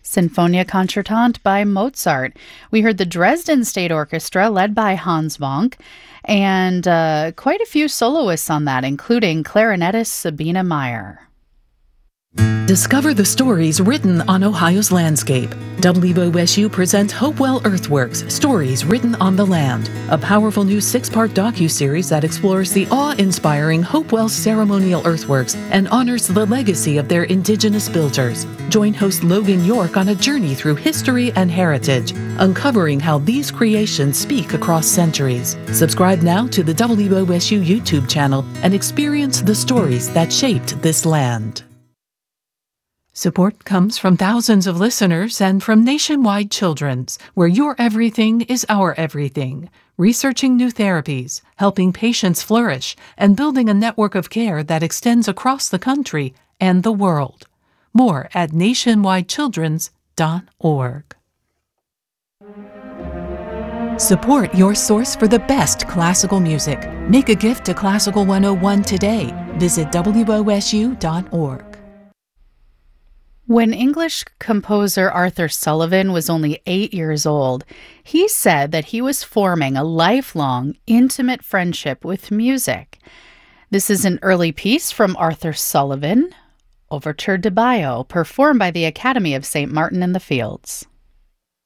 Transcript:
Sinfonia Concertante by Mozart. We heard the Dresden State Orchestra led by Hans Bonk, and quite a few soloists on that, including clarinetist Sabina Meyer. Discover the stories written on Ohio's landscape. WOSU presents Hopewell Earthworks, Stories Written on the Land, a powerful new 6-part docuseries that explores the awe-inspiring Hopewell ceremonial earthworks and honors the legacy of their indigenous builders. Join host Logan York on a journey through history and heritage, uncovering how these creations speak across centuries. Subscribe now to the WOSU YouTube channel and experience the stories that shaped this land. Support comes from thousands of listeners and from Nationwide Children's, where your everything is our everything. Researching new therapies, helping patients flourish, and building a network of care that extends across the country and the world. More at nationwidechildrens.org. Support your source for the best classical music. Make a gift to Classical 101 today. Visit WOSU.org. When English composer Arthur Sullivan was only 8 years old, he said that he was forming a lifelong, intimate friendship with music. This is an early piece from Arthur Sullivan, Overture de Baio, performed by the Academy of St. Martin in the Fields.